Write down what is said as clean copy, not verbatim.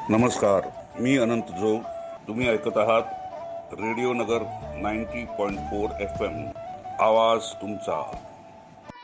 नमस्कार, मी अनंत जोग. तुम्ही ऐकत आहात रेडिओ नगर 90.4 FM. आवाज तुमचा.